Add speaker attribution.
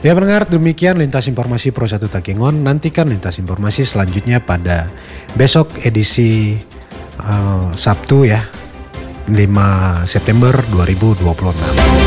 Speaker 1: Ya pendengar, demikian lintas informasi Pro 1 Takengon. Nantikan lintas informasi selanjutnya pada besok edisi Sabtu ya, 5 September 2026.